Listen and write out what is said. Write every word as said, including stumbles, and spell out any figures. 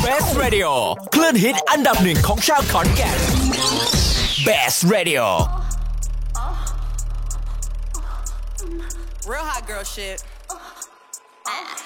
Best Radio คลื่นฮิตอันดับหนึ่งของชาวขอนแก่น Best Radio Real hot girl shit.